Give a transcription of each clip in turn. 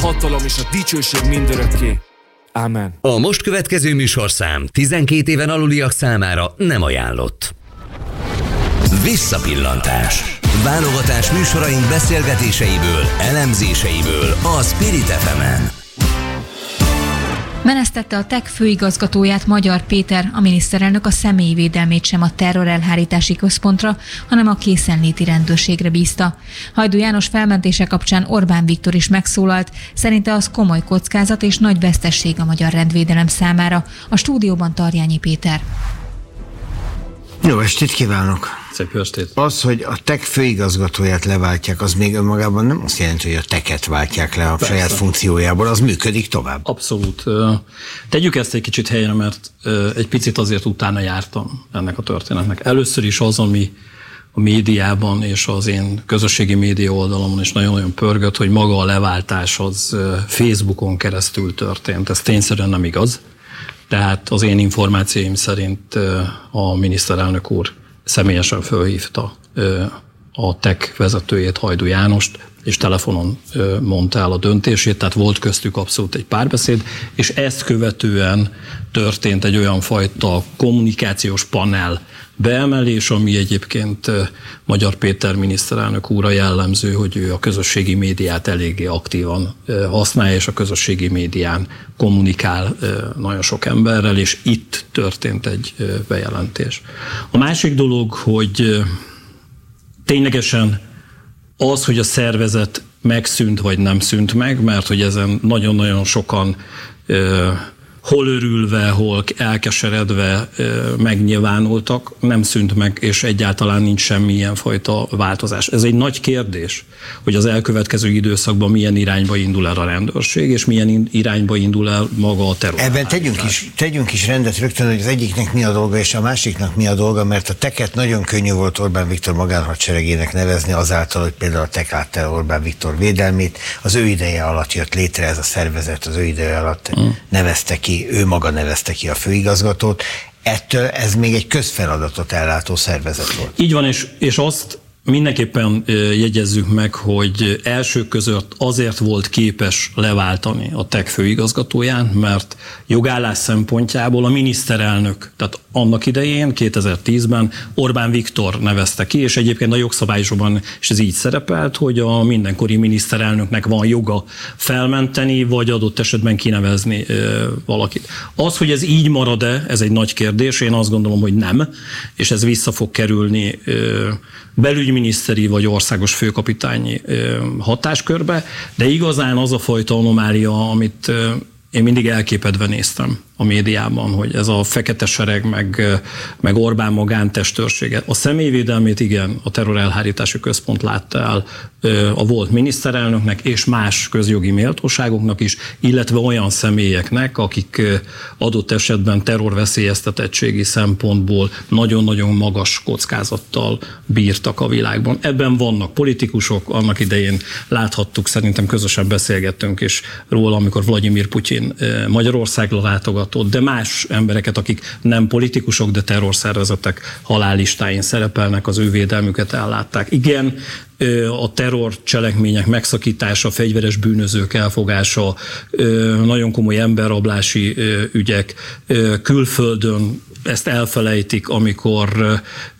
hatalom és a dicsőség mindörökké. Ámen. A most következő műsorszám 12 éven aluliak számára nem ajánlott. Visszapillantás. Válogatás műsoraink beszélgetéseiből, elemzéseiből a Spirit FM-en. Menesztette a TEK főigazgatóját Magyar Péter, a miniszterelnök a személyi védelmét sem a terrorelhárítási központra, hanem a készenléti rendőrségre bízta. Hajdú János felmentése kapcsán Orbán Viktor is megszólalt, szerinte az komoly kockázat és nagy vesztesség a magyar rendvédelem számára. A stúdióban Tarjányi Péter. Jó estét kívánok! Szép estét! Az, hogy a TEK főigazgatóját leváltják, az még önmagában nem azt jelenti, hogy a TEK-et váltják le a saját funkciójából, az működik tovább. Abszolút. Tegyük ezt egy kicsit helyre, mert egy picit azért utána jártam ennek a történetnek. Először is az, ami a médiában és az én közösségi média oldalamon is nagyon-nagyon pörgött, hogy maga a leváltás az Facebookon keresztül történt. Ez tényszerűen nem igaz. Tehát az én információim szerint a miniszterelnök úr személyesen fölhívta a TEK vezetőjét, Hajdú Jánost, és telefonon mondta el a döntését, tehát volt köztük abszolút egy párbeszéd, és ezt követően történt egy olyan fajta kommunikációs panel beemelés, ami egyébként Magyar Péter miniszterelnök úrra jellemző, hogy ő a közösségi médiát eléggé aktívan használja, és a közösségi médián kommunikál nagyon sok emberrel, és itt történt egy bejelentés. A másik dolog, hogy ténylegesen az, hogy a szervezet megszűnt, vagy nem szűnt meg, mert hogy ezen nagyon-nagyon sokan hol örülve, hol elkeseredve megnyilvánultak, nem szűnt meg, és egyáltalán nincs semmilyen fajta változás. Ez egy nagy kérdés, hogy az elkövetkező időszakban milyen irányba indul el a rendőrség, és milyen irányba indul el maga a terror. Ebben tegyünk is rendet rögtön, hogy az egyiknek mi a dolga, és a másiknak mi a dolga, mert a TEK-et nagyon könnyű volt Orbán Viktor magánhadseregének nevezni azáltal, hogy például a TEK látta el Orbán Viktor védelmét, az ő ideje alatt jött létre ez a szervezet, az ő ideje alatt nevezte ki, ő maga nevezte ki a főigazgatót. Ettől ez még egy közfeladatot ellátó szervezet volt. Így van, és azt mindenképpen jegyezzük meg, hogy elsők között azért volt képes leváltani a TEK főigazgatóján, mert jogállás szempontjából a miniszterelnök, tehát annak idején, 2010-ben Orbán Viktor nevezte ki, és egyébként a jogszabályokban is ez így szerepelt, hogy a mindenkori miniszterelnöknek van joga felmenteni, vagy adott esetben kinevezni valakit. Az, hogy ez így marad-e, ez egy nagy kérdés, én azt gondolom, hogy nem, és ez vissza fog kerülni belügyminiszteri vagy országos főkapitányi hatáskörbe, de igazán az a fajta anomália, amit én mindig elképedve néztem a médiában, hogy ez a fekete sereg, meg Orbán magántestőrsége. A személyvédelmét igen, a terrorelhárítási központ látta el a volt miniszterelnöknek és más közjogi méltóságoknak is, illetve olyan személyeknek, akik adott esetben terrorveszélyeztetettségi szempontból nagyon-nagyon magas kockázattal bírtak a világban. Ebben vannak politikusok, annak idején láthattuk, szerintem közösen beszélgettünk is róla, amikor Vladimir Putyin Magyarországra látogatott, de más embereket, akik nem politikusok, de terrorszervezetek halállistáin szerepelnek, az ő védelmüket ellátták. Igen, a terrorcselekmények megszakítása, fegyveres bűnözők elfogása, nagyon komoly emberrablási ügyek, külföldön ezt elfelejtik, amikor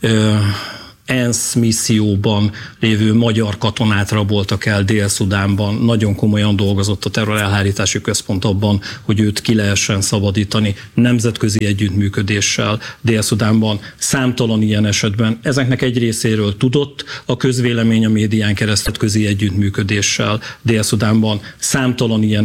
ENSZ misszióban lévő magyar katonát raboltak el Dél-Szudánban. Nagyon komolyan dolgozott a terrorelhárítási központ abban, hogy őt ki lehessen szabadítani nemzetközi együttműködéssel Dél-Szudánban. Számtalan ilyen esetben. Ezeknek egy részéről tudott a közvélemény a médián keresztül együttműködéssel Dél-Szudánban. Számtalan ilyen